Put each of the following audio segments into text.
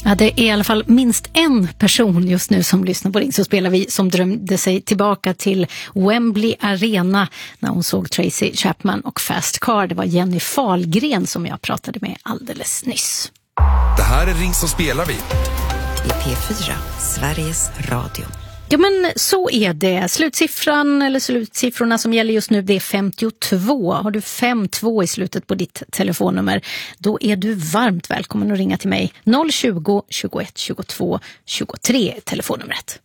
Ja, det är i alla fall minst en person just nu som lyssnar på Ring så spelar vi som drömde sig tillbaka till Wembley Arena när hon såg Tracy Chapman och Fast Car. Det var Jenny Fahlgren som jag pratade med alldeles nyss. Det här är Ring så spelar vi. I P4, Sveriges Radio. Ja, men så är det. Slutsiffran eller slutsiffrorna som gäller just nu, det är 52. Har du 52 i slutet på ditt telefonnummer, då är du varmt välkommen att ringa till mig. 020 21 22 23 telefonnumret.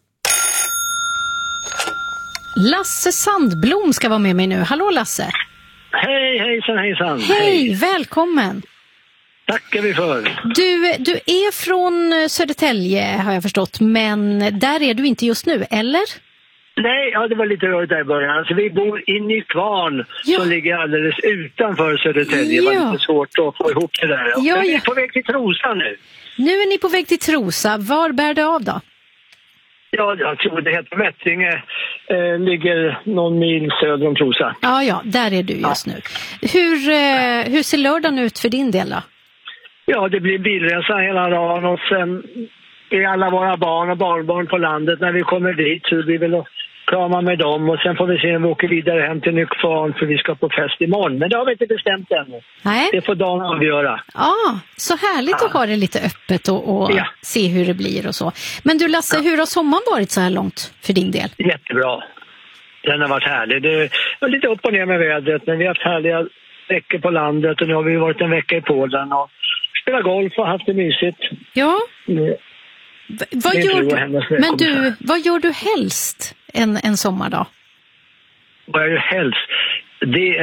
Lasse Sandblom ska vara med mig nu. Hallå Lasse. Hej, hejsan. Hej, välkommen. Tackar vi för. Du är från Södertälje har jag förstått, men där är du inte just nu, eller? Nej, ja, det var lite rörigt där i början. Alltså, vi bor i Nykvarn som ligger alldeles utanför Södertälje. Det var lite svårt att få ihop det där. Ja. Men vi är på väg till Trosa nu. Nu är ni på väg till Trosa. Var bär det av då? Ja, jag tror det heter Mättringe. Ligger någon mil söder om Trosa. Ja, där är du just nu. Hur ser lördagen ut för din del då? Ja, det blir bilresa hela dagen och sen är alla våra barn och barnbarn på landet. När vi kommer dit så blir vi väl att krama med dem och sen får vi se om vi åker vidare hem till Nykvarn för vi ska på fest imorgon. Men det har vi inte bestämt ännu. Nej. Det får dagen avgöra. Ja, så härligt att ha det lite öppet och se hur det blir och så. Men du Lasse, hur har sommaren varit så här långt för din del? Jättebra. Den har varit härlig. Det var lite upp och ner med vädret, men vi har haft härliga veckor på landet och nu har vi varit en vecka i Polen och spelat golf och haft det mysigt. Ja. Vad gör du helst en sommardag? Vad gör du helst? Det